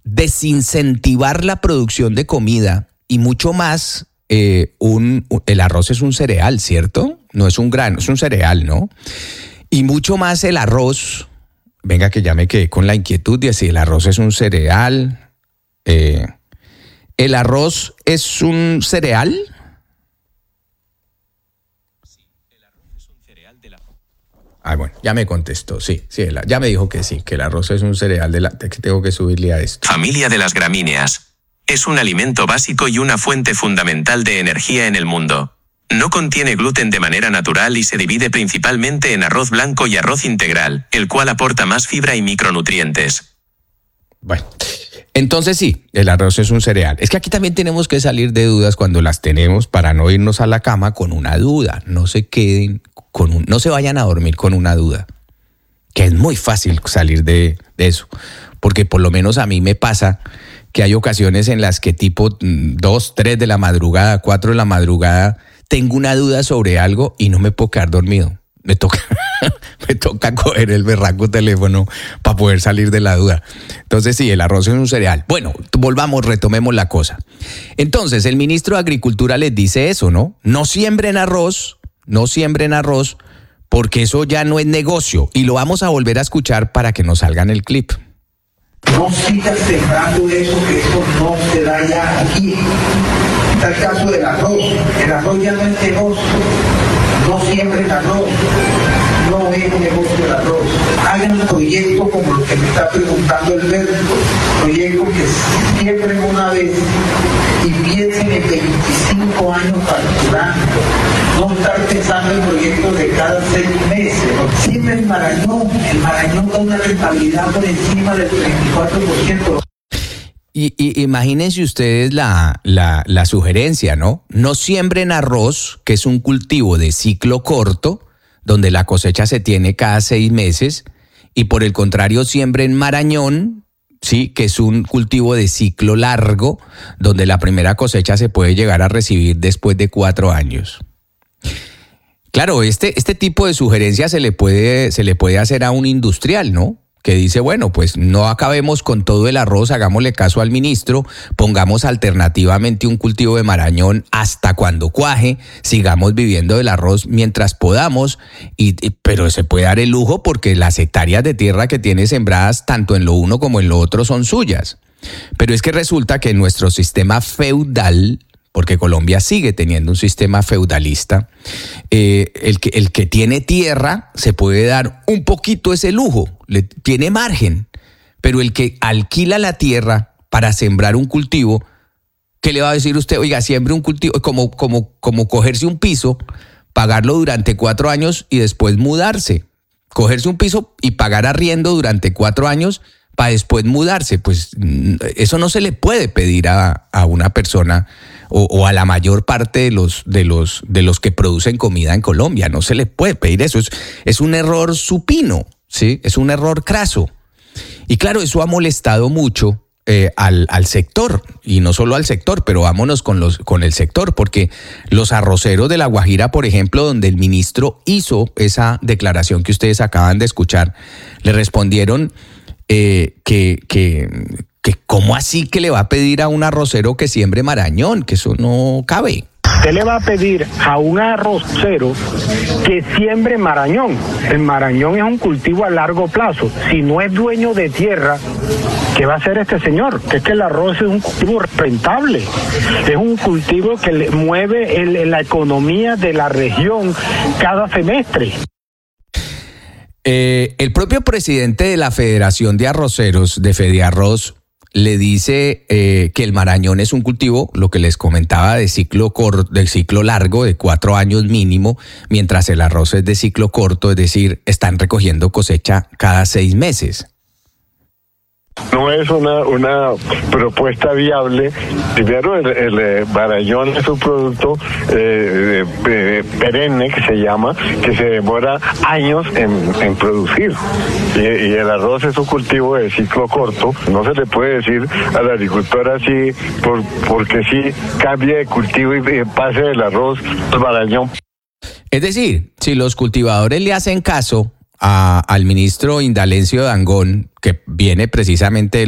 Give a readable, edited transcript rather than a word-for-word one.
desincentivar la producción de comida y mucho más, el arroz es un cereal, ¿cierto? No es un grano, es un cereal, ¿no? Y mucho más el arroz, venga que ya me quedé con la inquietud de si el arroz es un cereal. ¿El arroz es un cereal? Sí, el arroz es un cereal de la... Bueno, ya me contestó, sí, ya me dijo que sí, que el arroz es un cereal que tengo que subirle a esto. Familia de las gramíneas. Es un alimento básico y una fuente fundamental de energía en el mundo. No contiene gluten de manera natural y se divide principalmente en arroz blanco y arroz integral, el cual aporta más fibra y micronutrientes. Bueno, entonces sí, el arroz es un cereal. Es que aquí también tenemos que salir de dudas cuando las tenemos para no irnos a la cama con una duda. No se queden no se vayan a dormir con una duda, que es muy fácil salir de eso, porque por lo menos a mí me pasa que hay ocasiones en las que tipo 2, 3 de la madrugada, 4 de la madrugada, tengo una duda sobre algo y no me puedo quedar dormido. Me toca coger el berraco teléfono para poder salir de la duda. Entonces sí, el arroz es un cereal. Bueno, retomemos la cosa. Entonces, el ministro de Agricultura les dice eso, ¿no? No siembren arroz, porque eso ya no es negocio. Y lo vamos a volver a escuchar para que nos salga en el clip. No sigas sembrando eso, que eso no se da ya aquí. Está el caso del arroz. El arroz ya no es negocio. No siembren arroz. No es negocio el arroz. Hagan un proyecto como lo que me está preguntando el verbo. Proyecto que siembren una vez y piensen en 25 años facturando. No estar pensando en proyectos de cada 6 meses. Siempre el Marañón da una rentabilidad por encima del 34%. Y imagínense ustedes la sugerencia, ¿no? No siembren arroz, que es un cultivo de ciclo corto, donde la cosecha se tiene cada 6 meses, y por el contrario siembren marañón, sí, que es un cultivo de ciclo largo, donde la primera cosecha se puede llegar a recibir después de 4 años. Claro, este tipo de sugerencias se le puede hacer a un industrial, ¿no? Que dice, bueno, pues no acabemos con todo el arroz, hagámosle caso al ministro, pongamos alternativamente un cultivo de marañón hasta cuando cuaje, sigamos viviendo del arroz mientras podamos, pero se puede dar el lujo porque las hectáreas de tierra que tiene sembradas tanto en lo uno como en lo otro son suyas. Pero es que resulta que nuestro sistema feudal, porque Colombia sigue teniendo un sistema feudalista, el que tiene tierra se puede dar un poquito ese lujo, tiene margen, pero el que alquila la tierra para sembrar un cultivo, ¿qué le va a decir usted? Oiga, siembre un cultivo, como cogerse un piso, pagarlo durante 4 años y después mudarse, cogerse un piso y pagar arriendo durante 4 años para después mudarse. Pues eso no se le puede pedir a una persona o a la mayor parte de los que producen comida en Colombia. No se le puede pedir eso. Es un error supino, ¿sí? Es un error craso. Y claro, eso ha molestado mucho al sector, y no solo al sector, pero vámonos con el sector, porque los arroceros de La Guajira, por ejemplo, donde el ministro hizo esa declaración que ustedes acaban de escuchar, le respondieron que ¿cómo así que le va a pedir a un arrocero que siembre marañón? Que eso no cabe. Usted le va a pedir a un arrocero que siembre marañón. El marañón es un cultivo a largo plazo. Si no es dueño de tierra, ¿qué va a hacer este señor? Que es que el arroz es un cultivo rentable. Es un cultivo que le mueve la economía de la región cada semestre. El propio presidente de la Federación de Arroceros, de Fediarroz, le dice que el marañón es un cultivo, lo que les comentaba, de ciclo largo, de 4 años mínimo, mientras el arroz es de ciclo corto, es decir, están recogiendo cosecha cada 6 meses. No es una propuesta viable. Primero, el marañón es un producto perenne, que se llama, que se demora años en producir. Y el arroz es un cultivo de ciclo corto. No se le puede decir al agricultor así, porque sí cambie de cultivo y pase del arroz al marañón. Es decir, si los cultivadores le hacen caso al ministro Indalencio Dangond, que viene precisamente